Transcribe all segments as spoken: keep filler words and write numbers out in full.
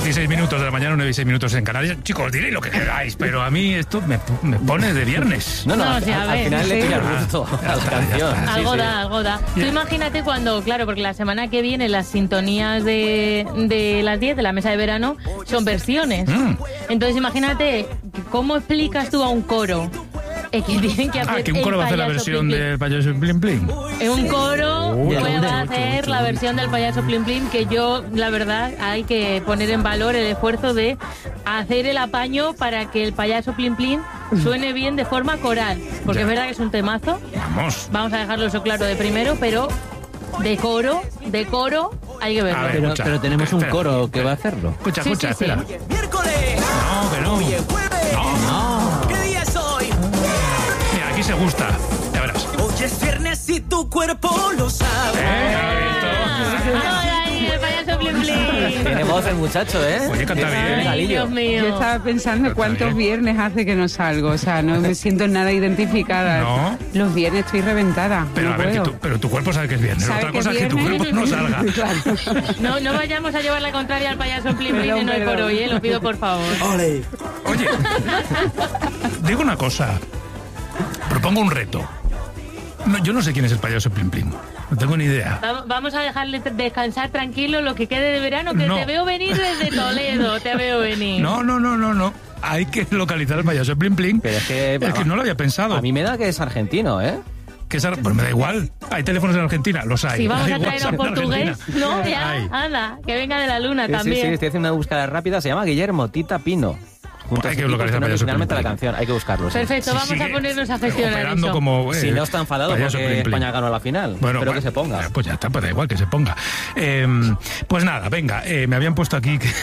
dieciséis minutos de la mañana, nueve y seis minutos en Canarias. Chicos, diréis lo que queráis, pero a mí esto me, me pone de viernes. No, no, No, al, sí, a al ver, final sí. le pilla Ah, gusto ya a la está, ya canción. está. Sí, Algo sí. da, algo da. Tú imagínate cuando, claro, porque la semana que viene las sintonías de, de las diez de la mesa de verano son versiones. Mm. Entonces imagínate, ¿cómo explicas tú a un coro? Es que tienen que hacer Ah, que un el coro va a hacer la payaso versión Plim Plim. del payaso Plim Plim. En un coro Uy, pues, uy, va a uy, hacer uy, la uy. versión del payaso Plim Plim, que yo, la verdad, hay que poner en valor el esfuerzo de hacer el apaño para que el payaso Plim Plim suene bien de forma coral. Porque Ya. es verdad que es un temazo. Vamos. Vamos a dejarlo eso claro de primero, pero de coro, de coro, hay que verlo. A ver, Pero, escucha. pero tenemos un Espera. coro que va a hacerlo. Escucha, Sí, escucha, sí, sí. espera. Miércoles. No, que no. Hoy es jueves. No. ¿Qué día es hoy? Mira, aquí se gusta. Ya verás. Hoy es viernes y tu cuerpo lo sabe. ¿Eh? ¿Ya has visto? Ahora ahí, el payaso Plim Plim. Tiene voz el muchacho, ¿eh? Oye, canta Tiene bien. Ay, galillo. Dios mío. Yo estaba pensando Está cuántos bien. viernes hace que no salgo, o sea, no me siento nada identificada. No. Los viernes estoy reventada, Pero no a ver, que puedo. tú, pero tu cuerpo sabe que es viernes. ¿Sabe Otra que cosa es es que tu viernes? cuerpo no salga. Claro. No, no vayamos a llevar la contraria al payaso Plim Plim Perdón, en hoy por perdón. hoy, ¿eh? Lo pido por favor. Ole. Oye, digo una cosa. Propongo un reto. No, yo no sé quién es el payaso Plim Plim. No tengo ni idea. Va- Vamos a dejarle t- descansar tranquilo lo que quede de verano, que No. te veo venir desde Toledo, te veo venir. No, no, no, no, no. Hay que localizar al payaso Plim Plim. Pero es que- Es que no lo había pensado. A mí me da que es argentino, ¿eh? Que es ar- pues me da igual. Hay teléfonos en Argentina, los hay. Si vamos Da a igual, traer a un son en portugués, Argentina. no, ya, Hay. anda, que venga de la luna Sí, sí, también. sí, estoy haciendo una búsqueda rápida. Se llama Guillermo Tita Pino. Juntos Hay que equipos localizar tienen payaso originalmente Plim la Plim. canción. Hay que buscarlo. sí. Perfecto, Si vamos sigue a ponernos a gestionar operando eso. como, eh, Si no está enfadado payaso porque Plim Plim. España ganó la final. Bueno, Espero bueno, que se ponga. eh, Pues ya está, pues da igual que se ponga. Eh, pues nada, venga, eh, me habían puesto aquí que,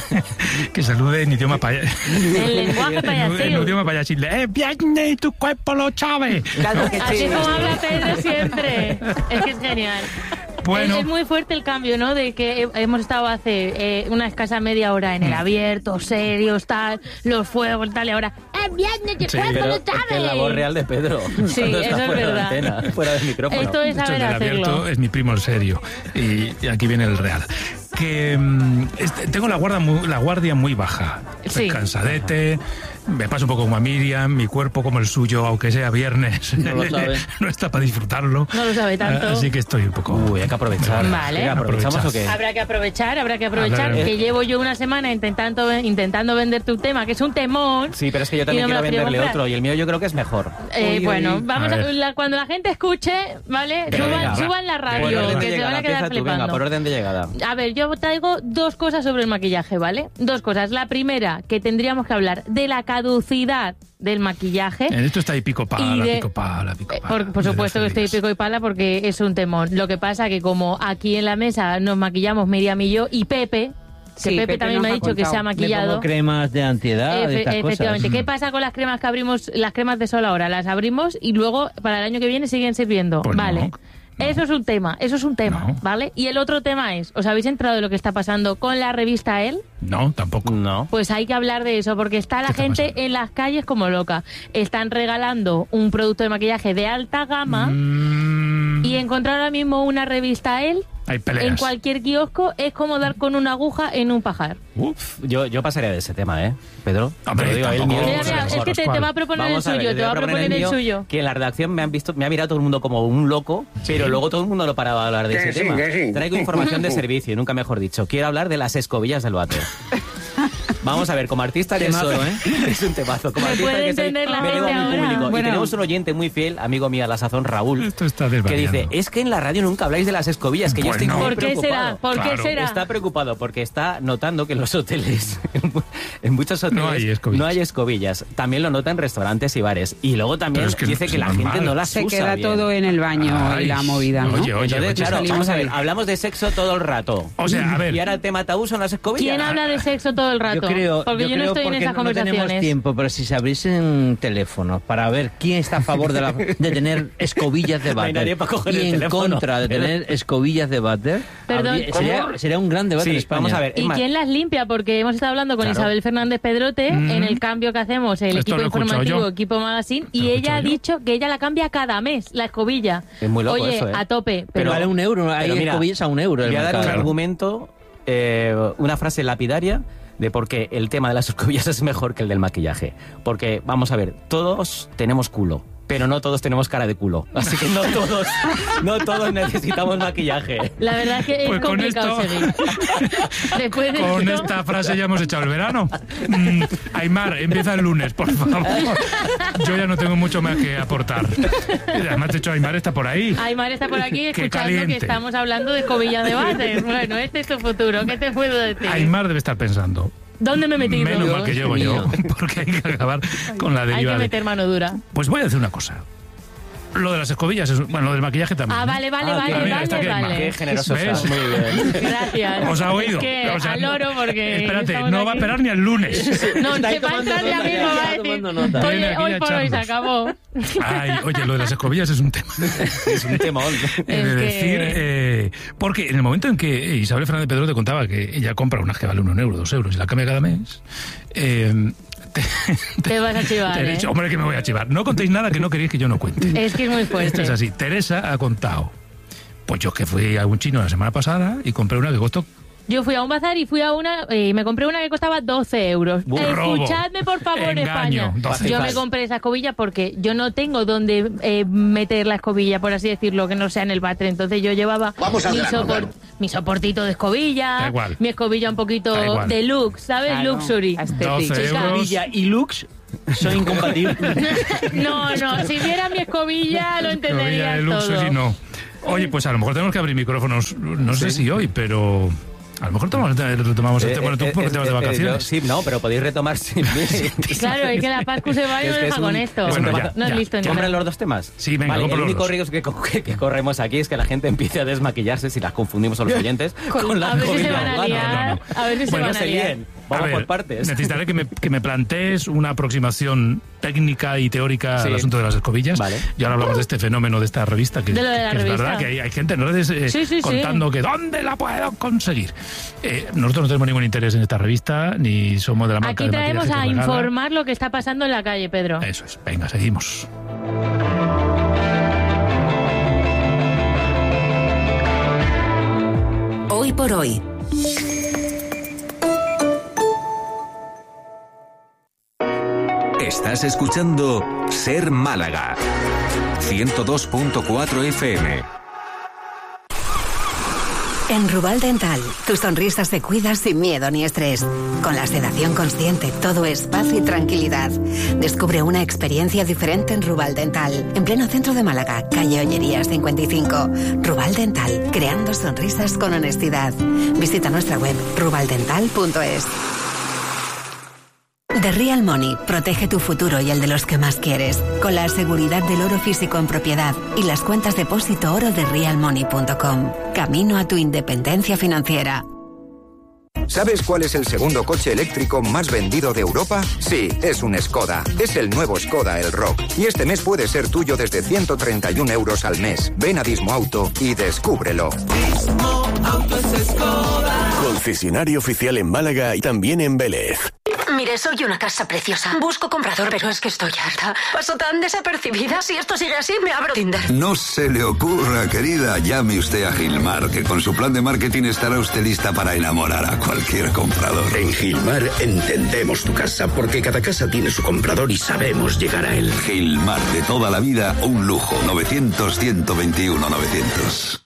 que salude en idioma paya... El lenguaje en, en payasil. idioma payasil. ¡Eh, viene y tu cuerpo lo sabe! Claro que Así sí. como habla Pedro siempre. Es que es genial. Bueno. Es, es muy fuerte el cambio, ¿no? De que he- hemos estado hace eh, una escasa media hora en el abierto, serios, tal, los fuegos, tal, y ahora... ¡Eh, viernes, tu Sí, cuerpo Pero lo es que sabe! la voz real de Pedro. Sí, cuando está eso es fuera de verdad. antena, fuera del micrófono. Esto es De hecho, saber el del abierto hacerlo. es mi primo el serio. Y, y aquí viene el real. Que mm, este, tengo la guardia, muy, la guardia muy baja. Estoy Sí. cansadete. Me paso un poco como a Miriam. Mi cuerpo como el suyo, aunque sea viernes. No lo sabe. no está para disfrutarlo. No lo sabe tanto. Ah, Así que estoy un poco... Uy, hay que aprovechar. Vale. Venga, ¿aprovechamos o qué? Habrá que aprovechar, habrá que aprovechar A ver. que llevo yo una semana intentando intentando vender tu tema, que es un temón. Sí, pero es que yo también Y no me quiero lo quiero venderle comprar. otro y el mío yo creo que es mejor. Eh, Uy, bueno, uy. vamos A a, ver. la- cuando la gente escuche, ¿vale? Venga, Suban, venga, va. suban la Por radio, orden de que se van llegada, a quedar empieza tú, venga, flipando. por orden de llegada. A ver, yo traigo dos cosas sobre el maquillaje, ¿vale? Dos cosas. La primera, que tendríamos que hablar de la caducidad del maquillaje. En esto está ahí pico pala, Y de- pico pala, pico Eh, pala. Por, por de supuesto que las estoy ferias. pico y pala porque es un temón. Lo que pasa que como aquí en la mesa nos maquillamos Miriam y yo y Pepe, que Sí, Pepe, Pepe también nos me ha ha dicho que se ha contado. Le maquillado. pongo cremas de antiedad, de Efe- estas efectivamente. cosas. ¿Qué pasa con las cremas que abrimos, las cremas de sol ahora? Las abrimos y luego para el año que viene siguen sirviendo. Pues no, vale. no. Eso es un tema, eso es un tema, No. ¿vale? Y el otro tema es, ¿os habéis enterado de lo que está pasando con la revista Elle? No, tampoco. No. Pues hay que hablar de eso, porque está la ¿Qué está gente pasando? en las calles como loca. Están regalando un producto de maquillaje de alta gama Mm, y encontrar ahora mismo una revista Elle hay peleas. en cualquier kiosco es como dar con una aguja en un pajar. Uf. Yo, yo pasaría de ese tema, ¿eh, Pedro? Hombre, Te lo digo, el tampoco- mío Mira, Vamos a mira, ver, es que te, ¿cuál? te va a proponer Vamos el a ver, suyo, le te va a proponer el mío, suyo. Que en la redacción me han visto, me ha mirado todo el mundo como un loco, pero luego todo el mundo lo paraba a hablar de ese tema. Traigo información de servicio, nunca mejor dicho. Quiero hablar de las escobillas del váter. Vamos a ver, como artista que Temazo, soy, ¿eh? es un temazo. Como Me artista puede que soy, entender la me debo a gente mi ahora. público. Bueno. Y tenemos un oyente muy fiel, amigo mío a la sazón, Raúl, Esto está que desvariando. dice, es que en la radio nunca habláis de las escobillas, que yo estoy Bueno. muy ¿Por qué preocupado. será? ¿Por Claro. qué será? Está preocupado porque está notando que en los hoteles, en muchos hoteles, No hay escobillas. no hay escobillas. También lo nota en restaurantes y bares. Y luego también Pero es que dice es que la normal. gente no las Se usa queda bien. todo en el baño Ay, y la movida, ¿no? oye, oye, Entonces, oye, claro, salimos vamos a a ver, ver. hablamos de sexo todo el rato. O sea, a ver. Y ahora el tema tabú son las escobillas. ¿Quién habla de sexo todo el rato? Yo creo, porque yo, yo no creo estoy en porque esas no tenemos conversaciones. tiempo, pero si se abriesen teléfonos para ver quién está a favor de, la- de tener escobillas de No hay váter nadie para coger y el en teléfono. contra de tener escobillas de váter, Perdón, habría- sería, sería un gran debate en Sí, España. vamos a ver. es ¿Y más, quién las limpia? Porque hemos estado hablando con Claro. Isabel Fernández Pedrote Mm. en el cambio que hacemos, el Esto equipo lo he escuchado informativo, yo. equipo magazine, Lo y he ella ha escuchado yo. dicho que ella la cambia cada mes, la escobilla. Es muy loco Oye, eso, ¿eh? a tope. Pero Pero vale un euro, hay Pero mira, escobillas a un euro el voy a dar un mercado. argumento eh, una frase lapidaria de por qué el tema de las escobillas es mejor que el del maquillaje. Porque, vamos a ver, todos tenemos culo, pero no todos tenemos cara de culo. Así que no todos, no todos necesitamos maquillaje. La verdad es que es Pues con complicado esto- seguir. Después de Con esto- esta frase ya hemos echado el verano. Mm, Aymar, empieza el lunes, por favor. Yo ya no tengo mucho más que aportar. Además, de hecho, Aymar está por ahí. Aymar está por aquí Qué escuchando caliente. que estamos hablando de escobillas de váter. Bueno, este es tu futuro. ¿Qué te puedo decir? Aymar debe estar pensando. ¿Dónde me he metido? Menos mal que Dios llego yo, mío. porque hay que acabar con la Hay deriva. que de- meter mano dura. Pues voy a decir una cosa. Lo de las escobillas, es, bueno, lo del maquillaje también. Ah, ¿eh? vale, vale, Ah, vale, claro, mira, vale, esta que es vale. más. Qué generoso ¿Ves? estás, muy bien. Gracias. ¿Os ha oído? Es que O sea, al oro porque... Espérate, estamos no va a aquí. esperar ni al lunes. No, Está ahí se va a tomando entrar ya nota, mismo, ya, va a ya decir, tomando nota. Viene oye, aquí hoy a por hoy se echarnos. acabó. Ay, oye, lo de las escobillas es un tema. Es un temón. He de Es que- decir, eh, porque en el momento en que Isabel Fernández Pedro te contaba que ella compra unas que vale un euro, dos euros y la cambia cada mes, eh, te, Te vas a chivar, te he ¿eh? dicho, hombre, que me voy a chivar. No contéis nada que no queréis que yo no cuente. Es que es muy fuerte. Esto es así. Teresa ha contado. Pues yo que fui a un chino la semana pasada y compré una que costó... Yo fui a un bazar y fui a una y me compré una que costaba doce euros. Un robo. Escuchadme, por favor, Engaño, España. doce. Yo me compré esa escobilla porque yo no tengo donde eh, meter la escobilla, por así decirlo, que no sea en el váter. Entonces yo llevaba mi, sopor- mi soportito de escobilla, Da igual. mi escobilla un poquito Da igual. deluxe, ¿sabes? Claro, Luxury. aesthetic. doce euros. Escobilla y looks son incompatibles. No, no, si viera mi escobilla lo Escobilla entendería de luxury, todo. no. Oye, pues a lo mejor tenemos que abrir micrófonos, no sé si hoy, pero... A lo mejor tomamos, retomamos el Eh, tema. Bueno, tú eh, porque eh, te vas de eh, vacaciones. yo- sí, no, pero podéis retomar sin mí. Claro, es que la Pascu se va y Es no que es deja un- con esto. es un Bueno, tema- ya, no es ya. listo ni ¿Compran nada. los dos temas? Sí, venga, vale, compro el los único dos. riesgo que, co- que- que corremos aquí es que la gente empiece a desmaquillarse si las confundimos a los oyentes con, la A ver si se escobilla van a humana. liar. A ver si se Bueno, van a se liar. líen. Vamos A ver, por partes. Necesitaré que me, que me plantees una aproximación técnica y teórica Sí. al asunto de las escobillas. Vale. Y ahora hablamos de este fenómeno de esta revista, que, De lo de la que es revista. verdad que hay, hay gente en redes eh, Sí, sí, sí. contando que ¿dónde la puedo conseguir? Eh, nosotros no tenemos ningún interés en esta revista, ni somos de la marca Aquí de traemos maquillaje a que regala. informar lo que está pasando en la calle, Pedro. Eso es. Venga, seguimos. Hoy por hoy. Estás escuchando Ser Málaga. ciento dos punto cuatro F M. En Rubal Dental, tu sonrisa se cuida sin miedo ni estrés. Con la sedación consciente, todo es paz y tranquilidad. Descubre una experiencia diferente en Rubal Dental, en pleno centro de Málaga, calle Ollerías cincuenta y cinco. Rubal Dental, creando sonrisas con honestidad. Visita nuestra web rubaldental punto es. The Real Money protege tu futuro y el de los que más quieres, con la seguridad del oro físico en propiedad y las cuentas depósito oro de real money punto com. Camino a tu independencia financiera. ¿Sabes cuál es el segundo coche eléctrico más vendido de Europa? Sí, es un Skoda. Es el nuevo Skoda Elroq. Y este mes puede ser tuyo desde ciento treinta y un euros al mes. Ven a Dismo Auto y descúbrelo. Dismo Auto es Skoda. Concesionario oficial en Málaga y también en Vélez. Mire, soy una casa preciosa. Busco comprador, pero es que estoy harta. Paso tan desapercibida. Si esto sigue así, me abro Tinder. No se le ocurra, querida. Llame usted a Gilmar, que con su plan de marketing estará usted lista para enamorar a cualquier comprador. En Gilmar entendemos tu casa porque cada casa tiene su comprador y sabemos llegar a él. Gilmar, de toda la vida, un lujo. novecientos, ciento veintiuno, novecientos.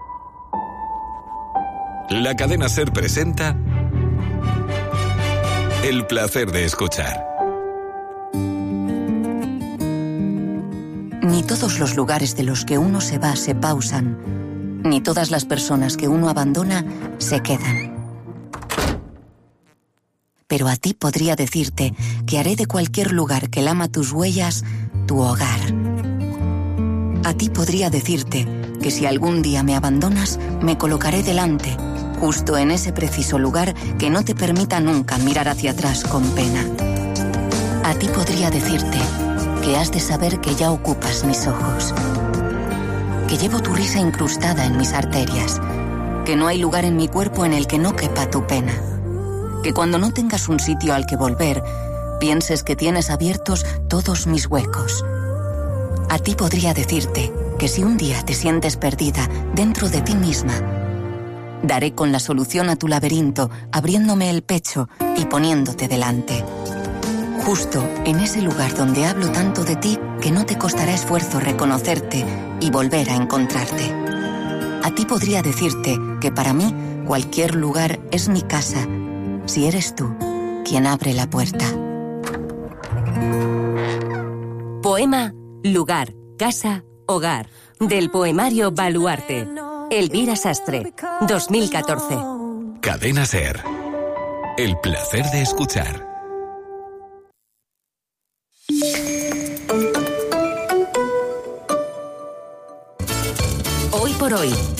La cadena Ser presenta El placer de escuchar. Ni todos los lugares de los que uno se va se pausan, ni todas las personas que uno abandona se quedan. Pero a ti podría decirte que haré de cualquier lugar que lama tus huellas tu hogar. A ti podría decirte que si algún día me abandonas, me colocaré delante, justo en ese preciso lugar que no te permita nunca mirar hacia atrás con pena. A ti podría decirte que has de saber que ya ocupas mis ojos, que llevo tu risa incrustada en mis arterias, que no hay lugar en mi cuerpo en el que no quepa tu pena, que cuando no tengas un sitio al que volver, pienses que tienes abiertos todos mis huecos. A ti podría decirte que si un día te sientes perdida dentro de ti misma, Daré con la solución a tu laberinto, abriéndome el pecho y poniéndote delante. Justo en ese lugar donde hablo tanto de ti que no te costará esfuerzo reconocerte y volver a encontrarte. A ti podría decirte que para mí cualquier lugar es mi casa, si eres tú quien abre la puerta. Poema Lugar, Casa, Hogar, del poemario Baluarte. Elvira Sastre, dos mil catorce. Cadena SER. El placer de escuchar. Hoy por hoy,